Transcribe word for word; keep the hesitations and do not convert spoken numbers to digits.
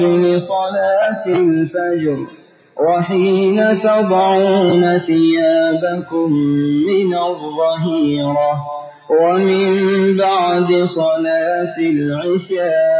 لصلاة الفجر وحين تضعون ثيابكم من الظهيرة ومن بعد صلاة العشاء